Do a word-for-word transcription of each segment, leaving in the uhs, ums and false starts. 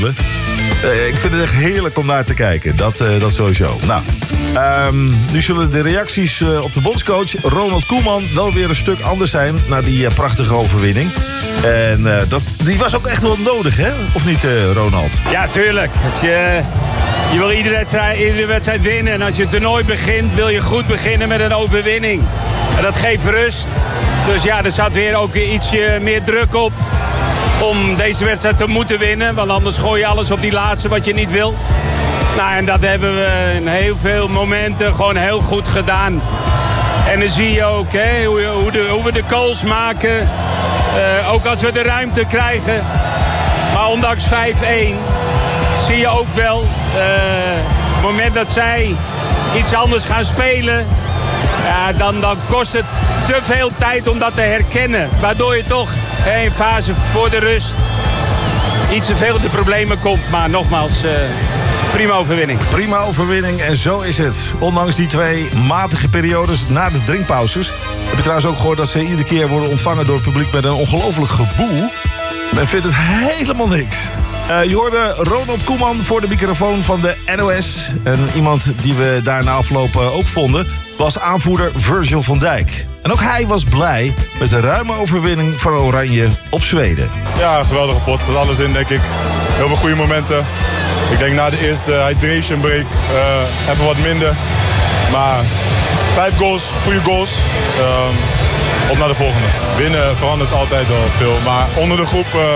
Uh, ik vind het echt heerlijk om naar te kijken. Dat, uh, dat sowieso. Nou, um, nu zullen de reacties uh, op de bondscoach Ronald Koeman wel weer een stuk anders zijn na die uh, prachtige overwinning. En uh, dat, die was ook echt wel nodig, hè? Of niet, uh, Ronald? Ja, tuurlijk. Het, je, je wil iedere wedstrijd, iedere wedstrijd winnen. En als je een toernooi begint, wil je goed beginnen met een overwinning. En dat geeft rust. Dus ja, er zat weer ook ietsje meer druk op om deze wedstrijd te moeten winnen. Want anders gooi je alles op die laatste wat je niet wil. Nou, en dat hebben we in heel veel momenten gewoon heel goed gedaan. En dan zie je ook hè, hoe, hoe, de, hoe we de goals maken. Uh, ook als we de ruimte krijgen. Maar ondanks vijf-één zie je ook wel uh, het moment dat zij iets anders gaan spelen. Ja, dan, dan kost het te veel tijd om dat te herkennen. Waardoor je toch hè, in fase voor de rust iets te veel in de problemen komt. Maar nogmaals, uh, prima overwinning. Prima overwinning en zo is het. Ondanks die twee matige periodes na de drinkpauzes. Heb je trouwens ook gehoord dat ze iedere keer worden ontvangen door het publiek met een ongelooflijk geboel. Men vindt het helemaal niks. Uh, je hoorde Ronald Koeman voor de microfoon van de N O S. En iemand die we daar na afloop ook vonden was aanvoerder Virgil van Dijk. En ook hij was blij met de ruime overwinning van Oranje op Zweden. Ja, geweldige pot. Er zat alles in, denk ik. Heel veel goede momenten. Ik denk na de eerste hydration break uh, even wat minder. Maar vijf goals, goede goals. Um, op naar de volgende. Winnen verandert altijd wel veel. Maar onder de groep uh,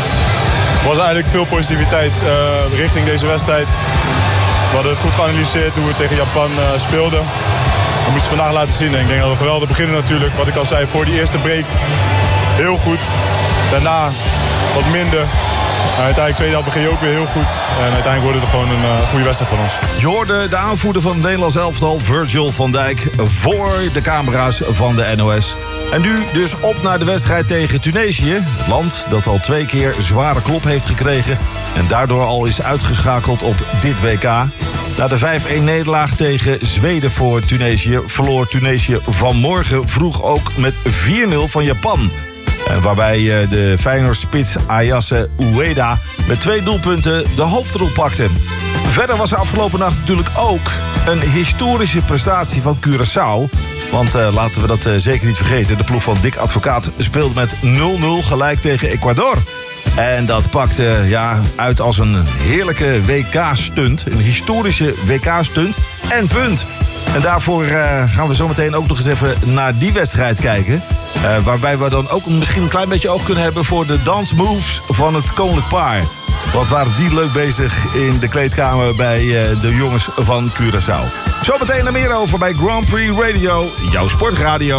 was eigenlijk veel positiviteit uh, richting deze wedstrijd. We hadden het goed geanalyseerd hoe we tegen Japan uh, speelden. We moesten vandaag laten zien. En ik denk dat we geweldig beginnen natuurlijk. Wat ik al zei, voor die eerste break heel goed. Daarna wat minder. En uiteindelijk tweede helft begin je ook weer heel goed. En uiteindelijk wordt het gewoon een uh, goede wedstrijd van ons. Je hoorde de aanvoerder van het Nederlands elftal, Virgil van Dijk, voor de camera's van de N O S. En nu dus op naar de wedstrijd tegen Tunesië. Het land dat al twee keer zware klop heeft gekregen en daardoor al is uitgeschakeld op dit W K. Na de vijf-één nederlaag tegen Zweden voor Tunesië verloor Tunesië vanmorgen vroeg ook met vier nul van Japan. Waarbij de Feyenoord-spits Ayase Ueda met twee doelpunten de hoofdrol pakte. Verder was er afgelopen nacht natuurlijk ook een historische prestatie van Curaçao. Want uh, laten we dat uh, zeker niet vergeten. De ploeg van Dick Advocaat speelde met nul nul gelijk tegen Ecuador. En dat pakte ja, uit als een heerlijke W K-stunt. Een historische W K-stunt. En punt. En daarvoor uh, gaan we zometeen ook nog eens even naar die wedstrijd kijken. Uh, waarbij we dan ook misschien een klein beetje oog kunnen hebben voor de dance moves van het koninklijk paar. Wat waren die leuk bezig in de kleedkamer bij uh, de jongens van Curaçao. Zometeen er meer over bij Grand Prix Radio, jouw sportradio.